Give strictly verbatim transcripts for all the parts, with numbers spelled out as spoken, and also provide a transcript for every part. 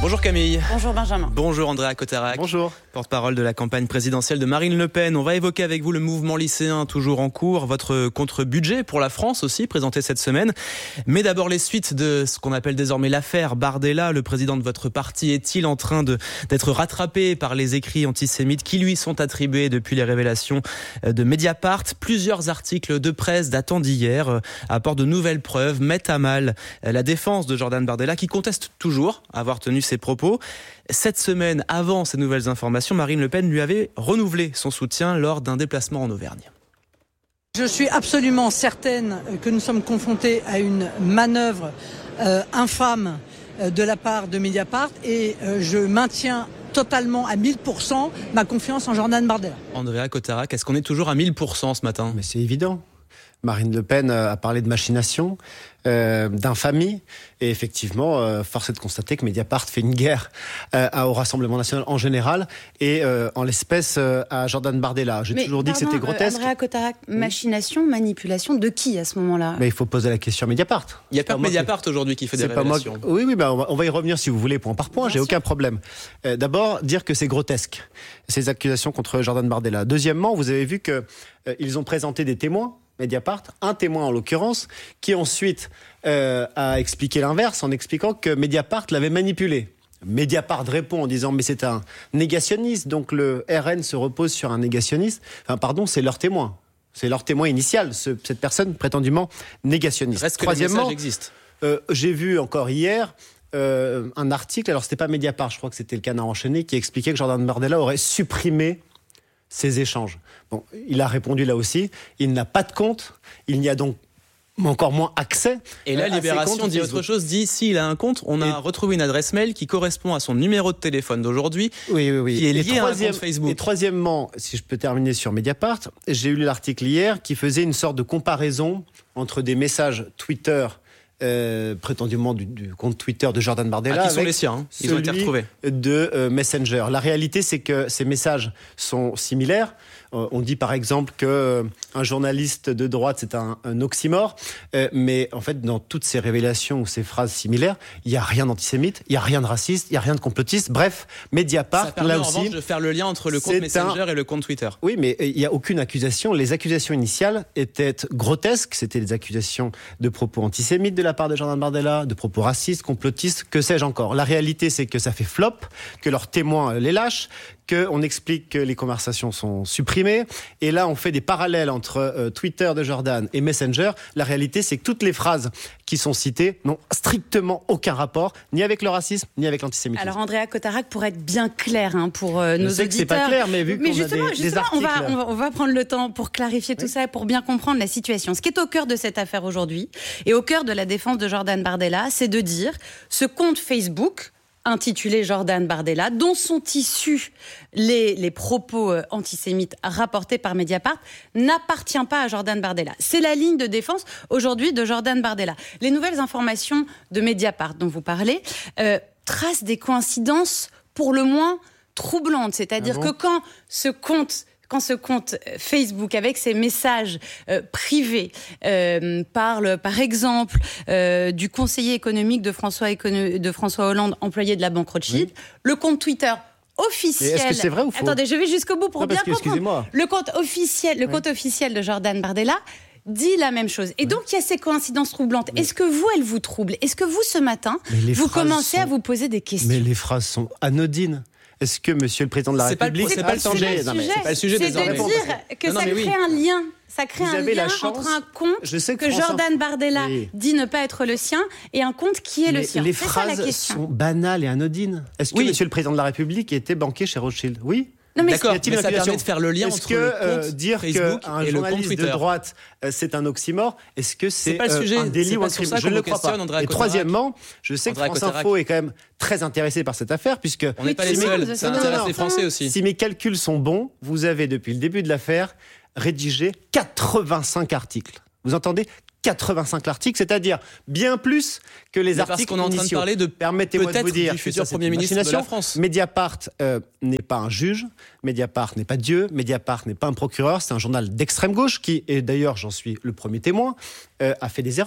Bonjour Camille. Bonjour Benjamin. Bonjour Andrea Cotarac. Bonjour. Porte-parole de la campagne présidentielle de Marine Le Pen. On va évoquer avec vous le mouvement lycéen toujours en cours, votre contre-budget pour la France aussi, présenté cette semaine. Mais d'abord les suites de ce qu'on appelle désormais l'affaire Bardella. Le président de votre parti est-il en train de, d'être rattrapé par les écrits antisémites qui lui sont attribués depuis les révélations de Mediapart? Plusieurs articles de presse datant d'hier apportent de nouvelles preuves, mettent à mal la défense de Jordan Bardella qui conteste toujours avoir tenu ses propos. Cette semaine, avant ces nouvelles informations, Marine Le Pen lui avait renouvelé son soutien lors d'un déplacement en Auvergne. Je suis absolument certaine que nous sommes confrontés à une manœuvre euh, infâme euh, de la part de Mediapart et euh, je maintiens totalement à mille pour cent ma confiance en Jordan Bardella. Andrea Cotarac, est-ce qu'on est toujours à mille pour cent ce matin ? Mais c'est évident. Marine Le Pen a parlé de machination, euh, d'infamie, et effectivement, euh, force est de constater que Mediapart fait une guerre euh, au Rassemblement national en général, et euh, en l'espèce euh, à Jordan Bardella. J'ai Mais toujours pardon, dit que c'était grotesque. Euh, Andrea Cotarac, machination, manipulation de qui à ce moment-là ? Mais il faut poser la question à Mediapart. Il n'y a pas que Mediapart qui... aujourd'hui qui fait c'est des pas révélations. Moi... Oui, oui, bah on, va, on va y revenir si vous voulez, point par point, Bien j'ai sûr. Aucun problème. Euh, d'abord, dire que c'est grotesque, ces accusations contre Jordan Bardella. Deuxièmement, vous avez vu qu'ils euh, ont présenté des témoins, Mediapart, un témoin en l'occurrence, qui ensuite euh, a expliqué l'inverse en expliquant que Mediapart l'avait manipulé. Mediapart répond en disant mais c'est un négationniste, donc le R N se repose sur un négationniste. Enfin pardon, c'est leur témoin. C'est leur témoin initial, ce, cette personne prétendument négationniste. Reste que Troisièmement, le message existe. Euh, j'ai vu encore hier euh, un article, alors c'était pas Mediapart, je crois que c'était le Canard enchaîné, qui expliquait que Jordan Bardella aurait supprimé ces échanges. Bon, il a répondu là aussi, il n'a pas de compte, il n'y a donc encore moins accès. Et là, Libération dit autre chose, dit s'il a un compte, on a et... retrouvé une adresse mail qui correspond à son numéro de téléphone d'aujourd'hui, oui, oui, oui. qui est lié à un compte Facebook. Et troisièmement, si je peux terminer sur Mediapart, j'ai lu l'article hier qui faisait une sorte de comparaison entre des messages Twitter Euh, prétendument du, du compte Twitter de Jordan Bardella, ah, qui sont les siens, hein. Ils ont été retrouvés, de euh, Messenger. La réalité, c'est que ces messages sont similaires. Euh, on dit par exemple que euh, un journaliste de droite, c'est un, un oxymore, euh, mais en fait, dans toutes ces révélations ou ces phrases similaires, il y a rien d'antisémite, il y a rien de raciste, il y a rien de complotiste. Bref, Mediapart, ça permet là en aussi, revanche de faire le lien entre le compte Messenger un... et le compte Twitter. Oui, mais il y a aucune accusation. Les accusations initiales étaient grotesques. C'était des accusations de propos antisémites de la part de Jordan Bardella, de propos racistes, complotistes, que sais-je encore. La réalité, c'est que ça fait flop, que leurs témoins les lâchent, qu'on explique que les conversations sont supprimées. Et là, on fait des parallèles entre euh, Twitter de Jordan et Messenger. La réalité, c'est que toutes les phrases qui sont citées n'ont strictement aucun rapport, ni avec le racisme, ni avec l'antisémitisme. Alors, Andrea Cotarac, pour être bien clair hein, pour euh, nos Je sais auditeurs... que c'est pas clair, mais vu mais qu'on justement, a des, justement, des articles... On va, on, va, on va prendre le temps pour clarifier tout oui. ça et pour bien comprendre la situation. Ce qui est au cœur de cette affaire aujourd'hui, et au cœur de la défense de Jordan Bardella, c'est de dire ce compte Facebook intitulé Jordan Bardella, dont sont issus les, les propos euh, antisémites rapportés par Mediapart, n'appartient pas à Jordan Bardella. C'est la ligne de défense aujourd'hui de Jordan Bardella. Les nouvelles informations de Mediapart dont vous parlez euh, tracent des coïncidences pour le moins troublantes. C'est-à-dire ah bon que quand ce compte... Quand ce compte Facebook, avec ses messages euh, privés, euh, parle par exemple euh, du conseiller économique de François, Écono- de François Hollande, employé de la banque Rothschild, oui. le compte Twitter officiel... Mais est-ce que c'est vrai ou faux ? Attendez, je vais jusqu'au bout pour non, bien que, comprendre. Le compte officiel, le oui. compte officiel de Jordan Bardella dit la même chose. Et oui. donc, il y a ces coïncidences troublantes. Oui. Est-ce que vous, elles vous troublent ? Est-ce que vous, ce matin, vous commencez sont... à vous poser des questions ? Mais les phrases sont anodines. Est-ce que Monsieur le Président de la c'est République... C'est pas le sujet. C'est, c'est pas le sujet. C'est de dire que non, non, ça crée oui. un lien. Ça crée vous un lien entre un compte que, que Jordan Bardella oui. dit ne pas être le sien et un compte qui est mais le sien. Les c'est phrases ça, la question. sont banales et anodines. Est-ce que oui. Monsieur le Président de la République était banquier chez Rothschild ? Oui. Non, mais D'accord, mais ça permet de faire le lien est-ce entre que, le compte euh, dire Facebook qu'un et le compte Twitter de droite, euh, c'est un oxymore, est-ce que c'est, c'est pas le sujet, euh, un délit ou un crime ? Je ne le crois pas. Andrea et troisièmement, je sais Andrea que France Cotarac. Info est quand même très intéressé par cette affaire, puisque... On n'est pas les seuls, ça intéresse les Français aussi. Si mes calculs sont bons, vous avez, depuis le début de l'affaire, rédigé quatre-vingt-cinq articles. Vous entendez ? quatre-vingt-cinq articles, c'est-à-dire bien plus que les mais articles parce qu'on est en train de parler de permettez-moi de vous dire du futur Premier ministre de la France. Mediapart euh, n'est pas un juge, Mediapart n'est pas Dieu, Mediapart n'est pas un procureur, c'est un journal d'extrême gauche qui, et d'ailleurs j'en suis le premier témoin, euh, a fait des erreurs.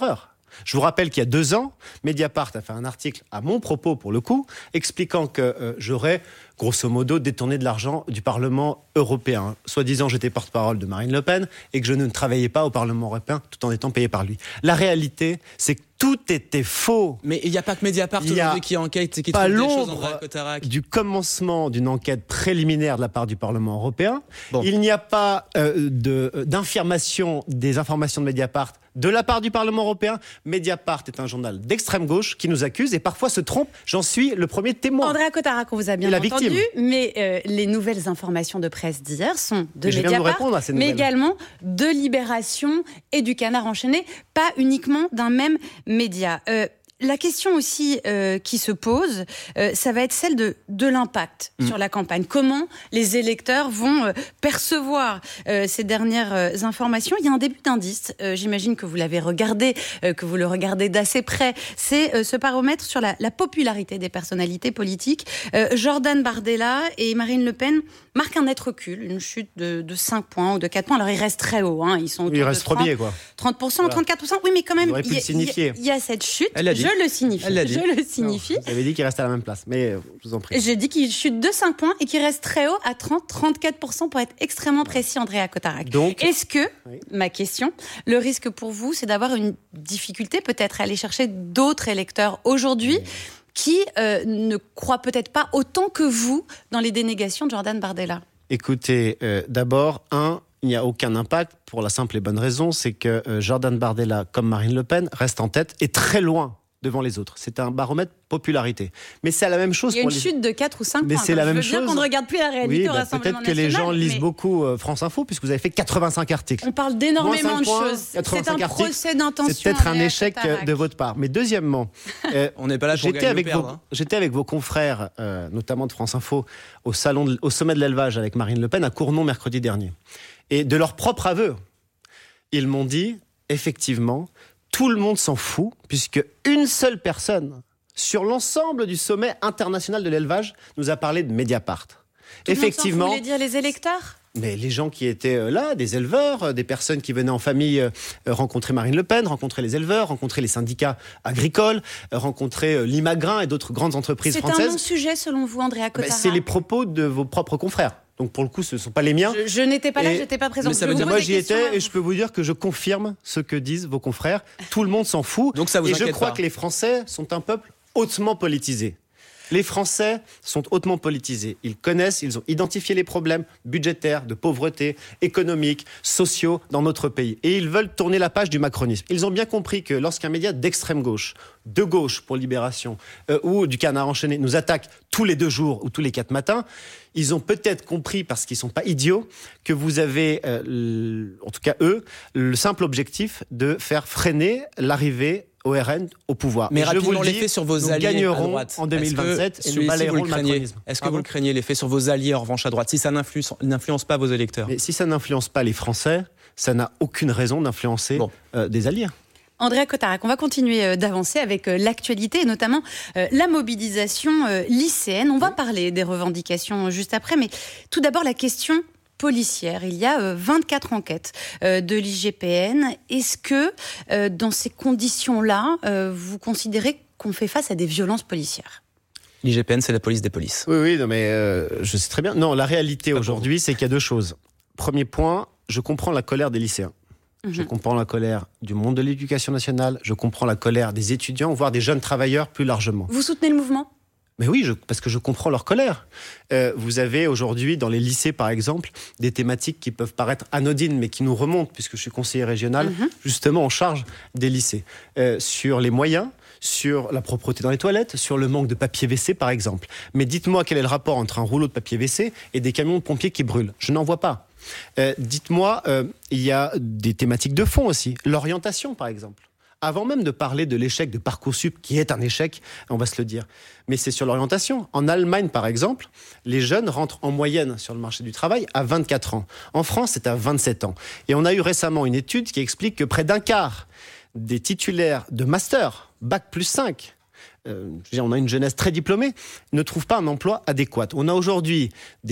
Je vous rappelle qu'il y a deux ans, Mediapart a fait un article à mon propos, pour le coup, expliquant que euh, j'aurais, grosso modo, détourné de l'argent du Parlement européen. Soi-disant, j'étais porte-parole de Marine Le Pen et que je ne travaillais pas au Parlement européen tout en étant payé par lui. La réalité, c'est que tout était faux. Mais il n'y a pas que Mediapart aujourd'hui qui enquête et qui pas trouve des choses, l'ombre Andréa Cotarac. du commencement d'une enquête préliminaire de la part du Parlement européen. Bon. Il n'y a pas euh, de, d'information des informations de Mediapart de la part du Parlement européen. Mediapart est un journal d'extrême gauche qui nous accuse et parfois se trompe. J'en suis le premier témoin. Andréa Cotarac, on vous a bien Et la entendu, victime. mais euh, les nouvelles informations de presse d'hier sont de Et je viens de vous Mediapart, répondre à ces mais nouvelles. également de Libération et du Canard enchaîné, pas uniquement d'un même média. Euh, La question aussi euh, qui se pose, euh, ça va être celle de, de l'impact mmh. sur la campagne. Comment les électeurs vont euh, percevoir euh, ces dernières euh, informations? Il y a un début d'indice, euh, j'imagine que vous l'avez regardé, euh, que vous le regardez d'assez près. C'est euh, ce baromètre sur la, la popularité des personnalités politiques. Euh, Jordan Bardella et Marine Le Pen marquent un net recul, une chute de, de cinq points ou de quatre points. Alors ils restent très hauts, hein. Ils sont autour il reste de trente, premier, quoi. trente pour cent, voilà. trente-quatre pour cent. Oui, mais quand même, il y, y, y a cette chute. Je le signifie. Je le signifie. Non, vous avez dit qu'il reste à la même place, mais je vous en prie. J'ai dit qu'il chute de cinq points et qu'il reste très haut à trente à trente-quatre pour cent pour être extrêmement précis, Andréa Cotarac. Donc, est-ce que, oui. ma question, le risque pour vous, c'est d'avoir une difficulté peut-être à aller chercher d'autres électeurs aujourd'hui oui. qui euh, ne croient peut-être pas autant que vous dans les dénégations de Jordan Bardella? Écoutez, euh, d'abord, un, il n'y a aucun impact pour la simple et bonne raison, c'est que euh, Jordan Bardella, comme Marine Le Pen, reste en tête et très loin devant les autres. C'est un baromètre popularité. Mais c'est la même chose. Il y a pour une les... chute de quatre ou cinq mais points. c'est la je même veux chose. bien qu'on ne regarde plus la réalité oui, au bah, Rassemblement peut-être que national, les gens lisent mais... beaucoup euh, France Info, puisque vous avez fait quatre-vingt-cinq articles. On parle d'énormément de points, choses. C'est un procès d'intention. C'est peut-être un échec Cotarac. de votre part. Mais deuxièmement, euh, on n'est pas là pour j'étais avec, perdre, vos, hein. j'étais avec vos confrères, euh, notamment de France Info, au, salon de, au sommet de l'élevage avec Marine Le Pen à Cournon mercredi dernier. Et de leur propre aveu, ils m'ont dit, effectivement, tout le monde s'en fout, puisque une seule personne, sur l'ensemble du sommet international de l'élevage, nous a parlé de Mediapart. Tout Effectivement. Vous voulez dire les électeurs ? Mais les gens qui étaient là, des éleveurs, des personnes qui venaient en famille rencontrer Marine Le Pen, rencontrer les éleveurs, rencontrer les syndicats agricoles, rencontrer Limagrin et d'autres grandes entreprises c'est françaises. C'est un non-sujet selon vous, Andréa Cotarac? Ben, c'est les propos de vos propres confrères. Donc pour le coup, ce ne sont pas les miens. Je, je n'étais pas là, je n'étais pas présente. Ça veut dire, moi j'y étais et je peux vous dire que je confirme ce que disent vos confrères. Tout le monde s'en fout. Donc ça vous et inquiète je crois pas. que les Français sont un peuple hautement politisé. Les Français sont hautement politisés. Ils connaissent, ils ont identifié les problèmes budgétaires, de pauvreté, économiques, sociaux dans notre pays. Et ils veulent tourner la page du macronisme. Ils ont bien compris que lorsqu'un média d'extrême gauche, de gauche pour Libération, euh, ou du Canard enchaîné nous attaque tous les deux jours ou tous les quatre matins, ils ont peut-être compris, parce qu'ils ne sont pas idiots, que vous avez, euh, l... en tout cas eux, le simple objectif de faire freiner l'arrivée au R N au pouvoir. Mais et rapidement, je vous le dis, l'effet sur vos nous alliés gagnerons à droite. en deux mille vingt-sept Est-ce et que nous balayerons vous le, le craignez macronisme. Est-ce que Pardon vous le craignez, l'effet sur vos alliés en revanche à droite, si ça n'influence, n'influence pas vos électeurs? Mais si ça n'influence pas les Français, ça n'a aucune raison d'influencer bon. euh, des alliés. Andréa Cotarac, on va continuer euh, d'avancer avec euh, l'actualité et notamment euh, la mobilisation euh, lycéenne. On va oui. parler des revendications juste après, mais tout d'abord la question policière. Il y a euh, vingt-quatre enquêtes euh, de l'I G P N. Est-ce que euh, dans ces conditions-là, euh, vous considérez qu'on fait face à des violences policières? L'I G P N, c'est la police des polices. Oui, oui, non, mais euh, je sais très bien. Non, la réalité aujourd'hui, c'est qu'il y a deux choses. Premier point, je comprends la colère des lycéens. Mmh. Je comprends la colère du monde de l'éducation nationale, je comprends la colère des étudiants, voire des jeunes travailleurs plus largement. Vous soutenez le mouvement ? Mais oui, je, parce que je comprends leur colère. Euh, vous avez aujourd'hui, dans les lycées par exemple, des thématiques qui peuvent paraître anodines, mais qui nous remontent, puisque je suis conseiller régional, mmh. justement en charge des lycées. Euh, sur les moyens, sur la propreté dans les toilettes, sur le manque de papier W C par exemple. Mais dites-moi quel est le rapport entre un rouleau de papier W C et des camions de pompiers qui brûlent. Je n'en vois pas. Euh, dites-moi, euh, il y a des thématiques de fond aussi. L'orientation par exemple. Avant même de parler de l'échec de Parcoursup, qui est un échec, on va se le dire, mais c'est sur l'orientation. En Allemagne, par exemple, les jeunes rentrent en moyenne sur le marché du travail à vingt-quatre ans. En France, c'est à vingt-sept ans. Et on a eu récemment une étude qui explique que près d'un quart des titulaires de master, bac plus cinq, euh, on a une jeunesse très diplômée, ne trouvent pas un emploi adéquat. On a aujourd'hui des